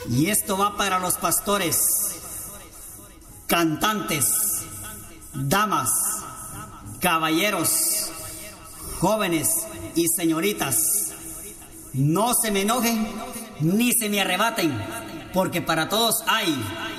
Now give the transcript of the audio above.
Y esto va para los pastores, cantantes, damas, caballeros, jóvenes y señoritas. No se me enojen ni se me arrebaten, porque para todos hay